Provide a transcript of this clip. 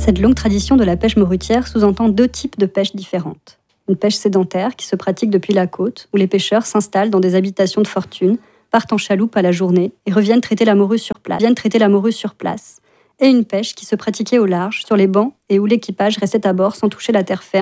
Cette longue tradition de la pêche morutière sous-entend 2 types de pêche différentes. Une pêche sédentaire qui se pratique depuis la côte, où les pêcheurs s'installent dans des habitations de fortune, partent en chaloupe à la journée et reviennent traiter la morue sur place. Et une pêche qui se pratiquait au large, sur les bancs, et où l'équipage restait à bord sans toucher la terre ferme